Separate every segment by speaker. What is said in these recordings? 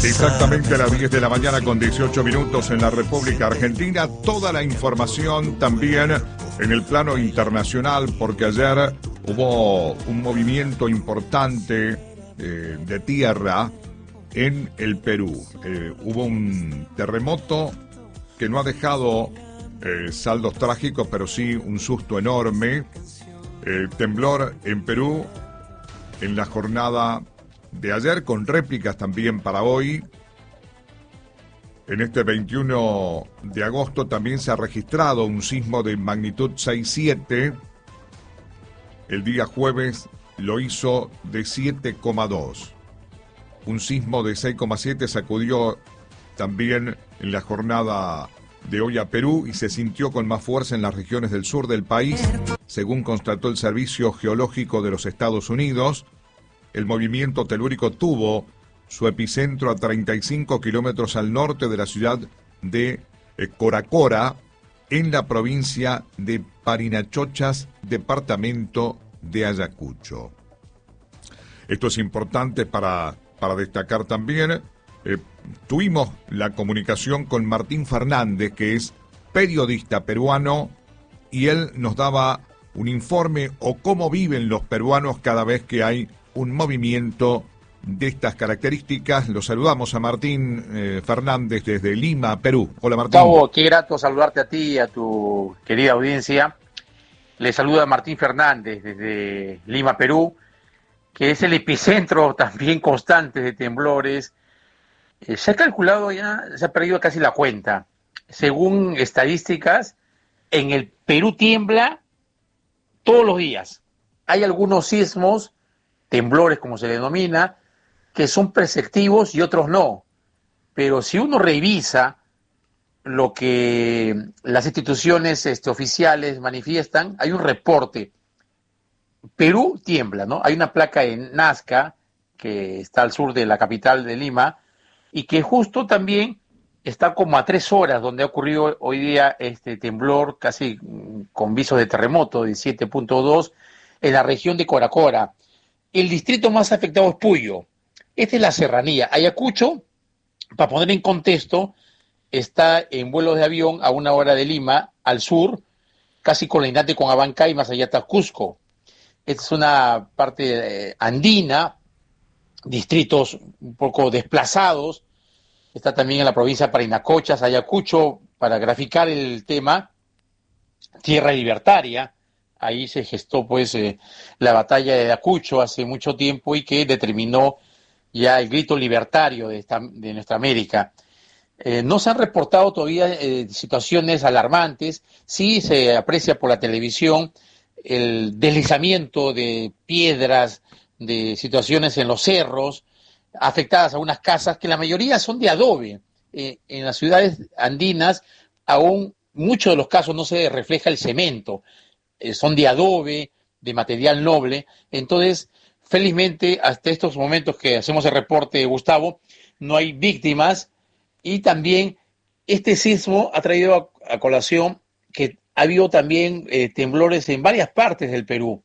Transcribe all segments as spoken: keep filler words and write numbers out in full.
Speaker 1: Exactamente a las diez de la mañana con dieciocho minutos en la República Argentina. Toda la información también en el plano internacional, porque ayer hubo un movimiento importante eh, de tierra en el Perú. Eh, hubo un terremoto que no ha dejado eh, saldos trágicos, pero sí un susto enorme. Eh, temblor en Perú en la jornada de ayer, con réplicas también para hoy. En este veintiuno de agosto también se ha registrado un sismo de magnitud seis siete. El día jueves lo hizo de siete coma dos. Un sismo de seis coma siete sacudió también en la jornada de hoy a Perú y se sintió con más fuerza en las regiones del sur del país, según constató el Servicio Geológico de los Estados Unidos. El movimiento telúrico tuvo su epicentro a treinta y cinco kilómetros al norte de la ciudad de Coracora, en la provincia de Parinachochas, departamento de Ayacucho. Esto es importante para, para destacar también. Eh, tuvimos la comunicación con Martín Fernández, que es periodista peruano, y él nos daba un informe o cómo viven los peruanos cada vez que hay un movimiento de estas características. Lo saludamos a Martín eh, Fernández desde Lima, Perú. Hola, Martín.
Speaker 2: Gustavo, qué grato saludarte a ti y a tu querida audiencia. Le saluda Martín Fernández desde Lima, Perú, que es el epicentro también constante de temblores. Eh, se ha calculado ya, se ha perdido casi la cuenta. Según estadísticas, en el Perú tiembla todos los días. Hay algunos sismos, temblores como se denomina, que son perceptivos y otros no. Pero si uno revisa lo que las instituciones este, oficiales manifiestan, hay un reporte. Perú tiembla, ¿no? Hay una placa en Nazca, que está al sur de la capital de Lima, y que justo también está como a tres horas donde ha ocurrido hoy día este temblor, casi con visos de terremoto de siete punto dos, en la región de Coracora. El distrito más afectado es Puyo. Esta es la serranía. Ayacucho, para poner en contexto, está en vuelos de avión a una hora de Lima, al sur, casi colindante con Abancay, más allá está Cusco. Esta es una parte eh, andina, distritos un poco desplazados. Está también en la provincia de Parinacochas, Ayacucho, para graficar el tema, tierra libertaria. Ahí se gestó pues eh, la batalla de Ayacucho hace mucho tiempo y que determinó ya el grito libertario de, esta, de nuestra América. Eh, no se han reportado todavía eh, situaciones alarmantes. Sí se aprecia por la televisión el deslizamiento de piedras, de situaciones en los cerros, afectadas a unas casas que la mayoría son de adobe. Eh, en las ciudades andinas aún muchos de los casos no se refleja el cemento. Eh, son de adobe, de material noble. Entonces, felizmente, hasta estos momentos que hacemos el reporte, Gustavo, no hay víctimas. Y también este sismo ha traído a, a colación que ha habido también eh, temblores en varias partes del Perú.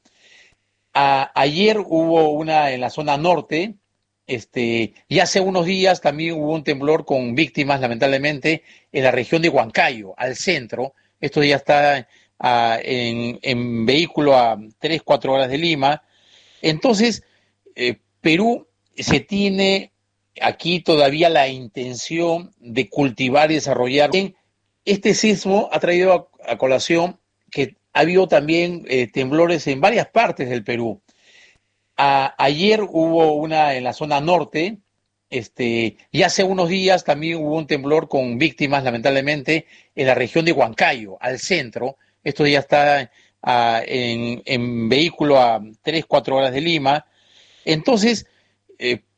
Speaker 2: A, ayer hubo una en la zona norte, este, y hace unos días también hubo un temblor con víctimas, lamentablemente, en la región de Huancayo, al centro. Esto ya está a, en, en vehículo a tres, cuatro horas de Lima. Entonces, eh, Perú se tiene aquí todavía la intención de cultivar y desarrollar. Este sismo ha traído a, a colación que ha habido también eh, temblores en varias partes del Perú. A, ayer hubo una en la zona norte, este, y hace unos días también hubo un temblor con víctimas, lamentablemente, en la región de Huancayo, al centro. Esto ya está a, en, en vehículo a tres, cuatro horas de Lima. Entonces, eh,